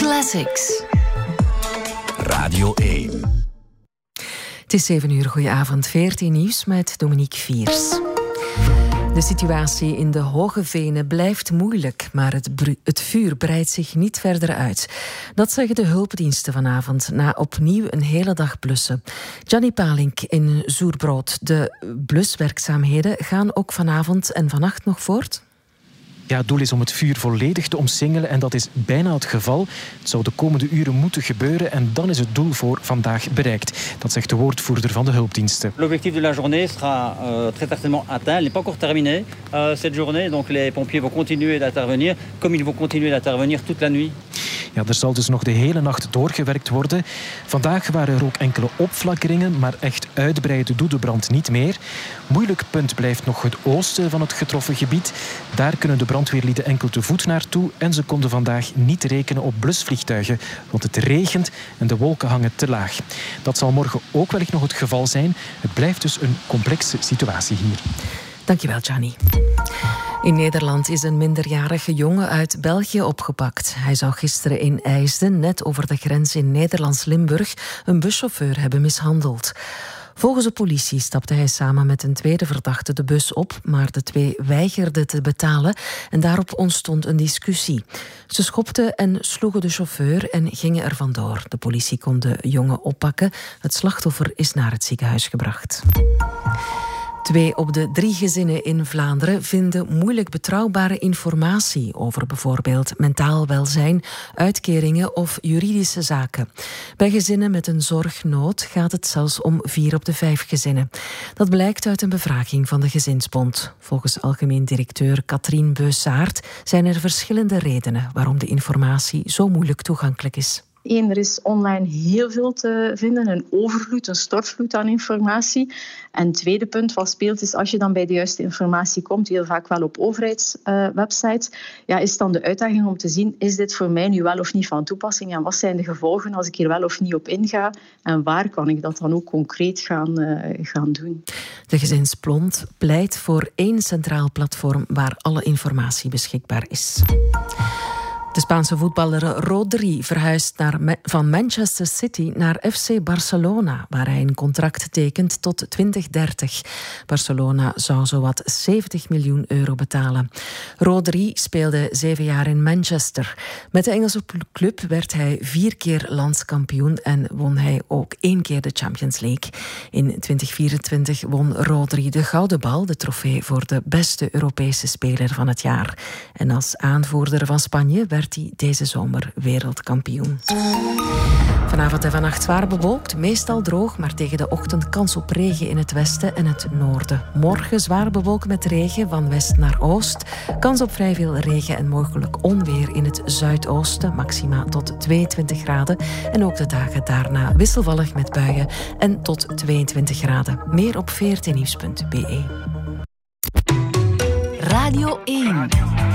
Classics. Radio 1. Het is 7 uur, goedenavond. 14 nieuws met Dominique Viers. De situatie in de Hoge Venen blijft moeilijk, maar het vuur breidt zich niet verder uit. Dat zeggen de hulpdiensten vanavond, na opnieuw een hele dag blussen. Gianni Palink in Zoerbrood. De bluswerkzaamheden gaan ook vanavond en vannacht nog voort? Ja, het doel is om het vuur volledig te omsingelen en dat is bijna het geval. Het zou de komende uren moeten gebeuren en dan is het doel voor vandaag bereikt. Dat zegt de woordvoerder van de hulpdiensten. L'objectif de la journée sera très certainement atteint. Elle n'est pas encore terminée cette journée, donc les pompiers vont continuer d'intervenir, comme ils vont continuer d'intervenir toute la nuit. Ja, er zal dus nog de hele nacht doorgewerkt worden. Vandaag waren er ook enkele opflakkeringen, maar echt uitbreiden doet de brand niet meer. Moeilijk punt blijft nog het oosten van het getroffen gebied. Daar kunnen de brandweerlieden enkel te voet naartoe en ze konden vandaag niet rekenen op blusvliegtuigen, want het regent en de wolken hangen te laag. Dat zal morgen ook wellicht nog het geval zijn. Het blijft dus een complexe situatie hier. Dankjewel, Gianni. In Nederland is een minderjarige jongen uit België opgepakt. Hij zou gisteren in IJsden, net over de grens in Nederlands-Limburg, een buschauffeur hebben mishandeld. Volgens de politie stapte hij samen met een tweede verdachte de bus op, maar de twee weigerden te betalen en daarop ontstond een discussie. Ze schopten en sloegen de chauffeur en gingen er vandoor. De politie kon de jongen oppakken. Het slachtoffer is naar het ziekenhuis gebracht. 2 op de 3 gezinnen in Vlaanderen vinden moeilijk betrouwbare informatie over bijvoorbeeld mentaal welzijn, uitkeringen of juridische zaken. Bij gezinnen met een zorgnood gaat het zelfs om 4 op de 5 gezinnen. Dat blijkt uit een bevraging van de Gezinsbond. Volgens algemeen directeur Katrien Beusaert zijn er verschillende redenen waarom de informatie zo moeilijk toegankelijk is. 1, er is online heel veel te vinden, een overvloed, een stortvloed aan informatie. En het tweede punt wat speelt is, als je dan bij de juiste informatie komt, heel vaak wel op overheidswebsites, is dan de uitdaging om te zien, is dit voor mij nu wel of niet van toepassing en wat zijn de gevolgen als ik hier wel of niet op inga en waar kan ik dat dan ook concreet gaan doen. De Gezinsbond pleit voor 1 centraal platform waar alle informatie beschikbaar is. De Spaanse voetballer Rodri verhuist van Manchester City naar FC Barcelona, waar hij een contract tekent tot 2030. Barcelona zou zowat 70 miljoen euro betalen. Rodri speelde 7 jaar in Manchester. Met de Engelse club werd hij 4 keer landskampioen en won hij ook 1 keer de Champions League. In 2024 won Rodri de Gouden Bal, de trofee voor de beste Europese speler van het jaar. En als aanvoerder van Spanje werd hij deze zomer wereldkampioen. Vanavond en vannacht zwaar bewolkt, meestal droog, maar tegen de ochtend kans op regen in het westen en het noorden. Morgen zwaar bewolkt met regen van west naar oost. Kans op vrij veel regen en mogelijk onweer in het zuidoosten, maxima tot 22 graden. En ook de dagen daarna wisselvallig met buien en tot 22 graden. Meer op 14nieuws.be. Radio 1.